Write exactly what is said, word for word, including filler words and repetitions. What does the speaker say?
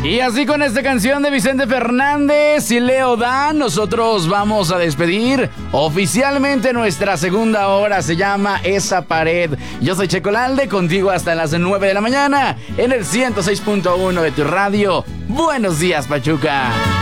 Y así con esta canción de Vicente Fernández y Leo Dan, nosotros vamos a despedir oficialmente nuestra segunda hora. Se llama Esa Pared. Yo soy Checo Lalde, contigo hasta las nueve de la mañana en el ciento seis punto uno de tu radio. Buenos días, Pachuca.